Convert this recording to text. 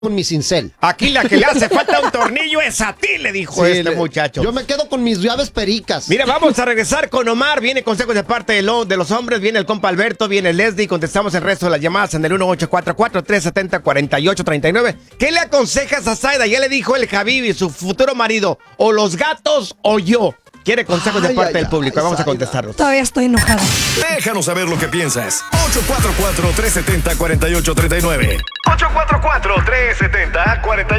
con mi cincel. Aquí la que le hace falta un tornillo es a ti, le dijo muchacho. Yo me quedo con mis llaves pericas. Mira, vamos a regresar con Omar. Viene consejos de parte de los hombres. Viene el compa Alberto, viene Leslie. Contestamos el resto de las llamadas en el 1844-370-4839. ¿Qué le aconsejas a Zaida? Ya le dijo el Javibi, su futuro marido. O los gatos o yo. Quiere consejos de parte del público. Vamos a contestarlos. Todavía estoy enojada. Déjanos saber lo que piensas. 844-370-4839. 844-370-4839.